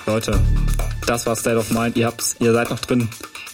Leute, das war State of Mind. Ihr seid noch drin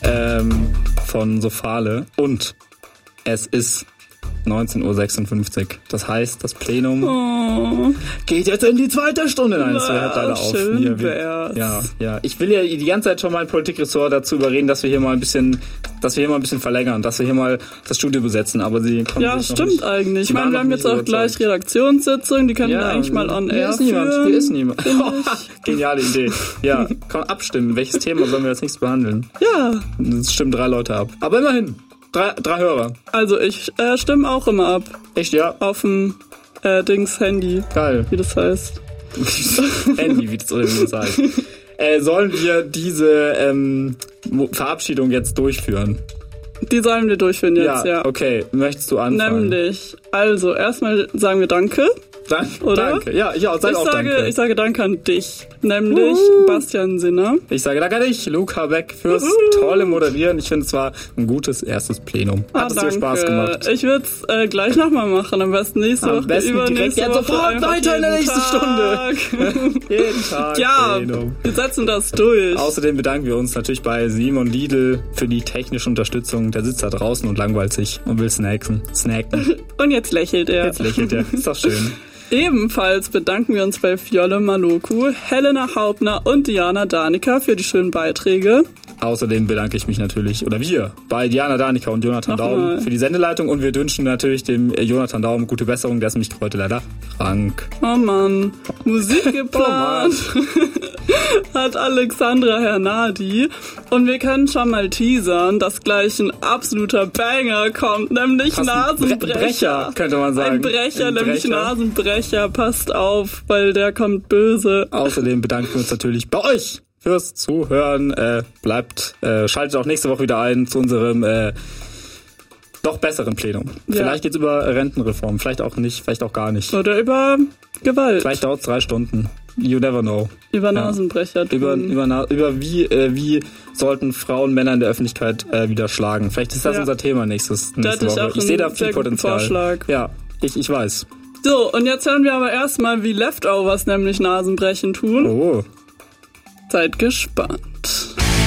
von Sofale. Und es ist 19.56 Uhr. Das heißt, das Plenum geht jetzt in die zweite Stunde. Nein, das hört leider auf. Schön wär's. Ja. Ich will ja die ganze Zeit schon mein Politikressort dazu überreden, dass wir hier mal ein bisschen verlängern, dass wir hier mal das Studio besetzen, aber sie kommen ja, sich noch stimmt nicht. Eigentlich. Ich meine, wir haben jetzt auch gleich Redaktionssitzung, die können wir eigentlich mal on air führen. Hier ist niemand. Geniale Idee. Ja, komm, abstimmen. Welches Thema sollen wir als nächstes behandeln? Ja. Das stimmen 3 Leute ab. Aber immerhin. 3 Hörer. Also ich stimme auch immer ab. Echt, ja? Auf dem Handy. Geil. Wie das heißt. Handy, wie das heißt. Sollen wir diese Verabschiedung jetzt durchführen? Die sollen wir durchführen jetzt, ja. Okay, möchtest du anfangen? Nämlich, also erstmal sagen wir Danke. Oder? Danke. Ja, sag auch danke. Ich sage danke an dich, nämlich Bastian Sinner. Ich sage danke an dich, Luca Beck, fürs tolle Moderieren. Ich finde, es war ein gutes erstes Plenum. Hat es dir Spaß gemacht? Ich würde es gleich nochmal machen, am besten nächste Woche. Am besten direkt jetzt sofort weiter in der nächsten Stunde. Jeden Tag Plenum. Wir setzen das durch. Außerdem bedanken wir uns natürlich bei Simon Lidl für die technische Unterstützung. Der sitzt da draußen und langweilt sich und will snacken. Und jetzt lächelt er. Ist doch schön. Ebenfalls bedanken wir uns bei Fjolle Maloku, Helena Hauptner und Diana Danica für die schönen Beiträge. Außerdem bedanke ich mich natürlich, oder wir, bei Diana Danica und Jonathan Daum für die Sendeleitung und wir wünschen natürlich dem Jonathan Daum gute Besserung, der ist nämlich heute leider krank. Oh Mann, Musik geplant hat Alexandra Hernadi und wir können schon mal teasern, dass gleich ein absoluter Banger kommt, nämlich Nasenbrecher. Könnte man sagen. Ein Brecher, nämlich Nasenbrecher, passt auf, weil der kommt böse. Außerdem bedanken wir uns natürlich bei euch fürs Zuhören. Schaltet auch nächste Woche wieder ein zu unserem noch besseren Plenum. Ja. Vielleicht geht's über Rentenreform, vielleicht auch nicht, vielleicht auch gar nicht. Oder über Gewalt. Vielleicht dauert's 3 Stunden. You never know. Über Nasenbrecher. Über wie sollten Frauen Männer in der Öffentlichkeit wieder schlagen. Vielleicht ist das unser Thema nächste Woche. Ich sehe da viel Potenzial. Vorschlag. Ja, ich weiß. So, und jetzt hören wir aber erstmal, wie Leftovers nämlich Nasenbrechen tun. Oh. Seid gespannt.